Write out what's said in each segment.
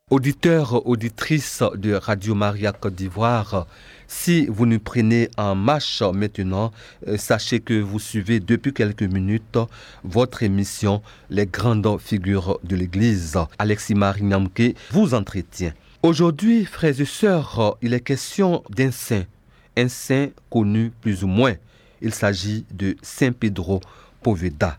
Auditeurs, auditrices de Radio Maria Côte d'Ivoire, si vous nous prenez en marche maintenant, sachez que vous suivez depuis quelques minutes votre émission Les grandes figures de l'Église. Alexis Marie-Namke vous entretient. Aujourd'hui, frères et sœurs, il est question d'un saint connu plus ou moins. Il s'agit de Saint Pedro Poveda.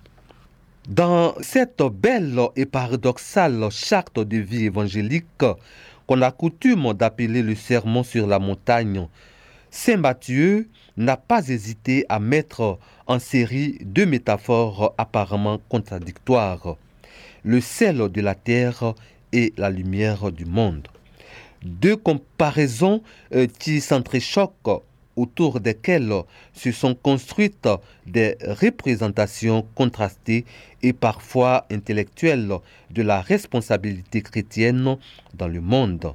Dans cette belle et paradoxale charte de vie évangélique qu'on a coutume d'appeler le sermon sur la montagne, Saint Matthieu n'a pas hésité à mettre en série deux métaphores apparemment contradictoires, le sel de la terre et la lumière du monde. Deux comparaisons qui s'entrechoquent, autour desquelles se sont construites des représentations contrastées et parfois intellectuelles de la responsabilité chrétienne dans le monde.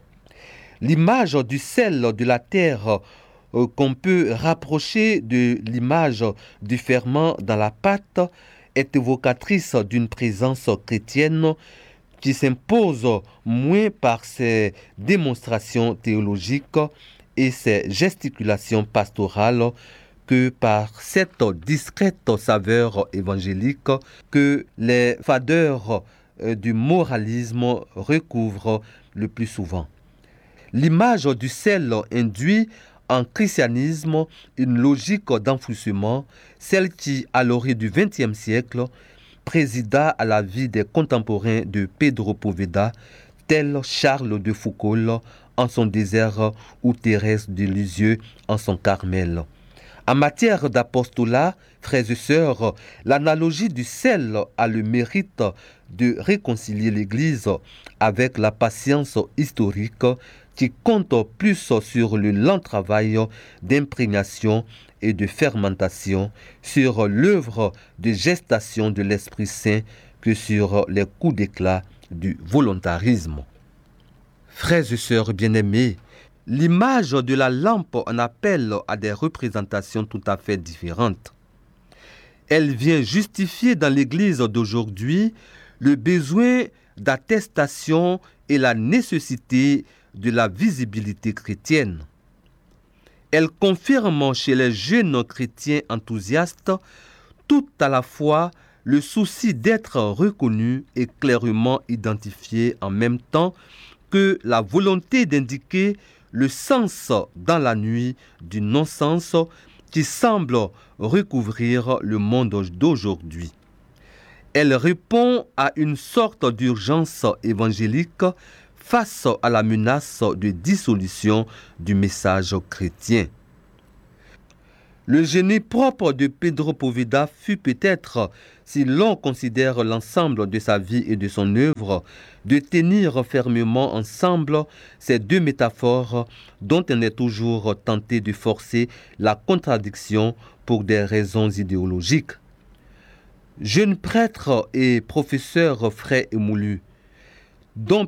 L'image du sel de la terre qu'on peut rapprocher de l'image du ferment dans la pâte est évocatrice d'une présence chrétienne qui s'impose moins par ses démonstrations théologiques et ses gesticulations pastorales que par cette discrète saveur évangélique que les fadeurs du moralisme recouvrent le plus souvent. L'image du sel induit en christianisme une logique d'enfouissement, celle qui, à l'orée du XXe siècle, présida à la vie des contemporains de Pedro Poveda, tel Charles de Foucault en son désert ou Thérèse de Lisieux en son Carmel. En matière d'apostolat, frères et sœurs, l'analogie du sel a le mérite de réconcilier l'Église avec la patience historique qui compte plus sur le lent travail d'imprégnation et de fermentation, sur l'œuvre de gestation de l'Esprit Saint que sur les coups d'éclat du volontarisme. Frères et sœurs bien-aimés, l'image de la lampe en appelle à des représentations tout à fait différentes. Elle vient justifier dans l'Église d'aujourd'hui le besoin d'attestation et la nécessité de la visibilité chrétienne. Elle confirme chez les jeunes chrétiens enthousiastes tout à la fois le souci d'être reconnu et clairement identifié en même temps que la volonté d'indiquer le sens dans la nuit du non-sens qui semble recouvrir le monde d'aujourd'hui. Elle répond à une sorte d'urgence évangélique face à la menace de dissolution du message chrétien. Le génie propre de Pedro Poveda fut peut-être, si l'on considère l'ensemble de sa vie et de son œuvre, de tenir fermement ensemble ces deux métaphores dont on est toujours tenté de forcer la contradiction pour des raisons idéologiques. Jeune prêtre et professeur frais et moulu, dont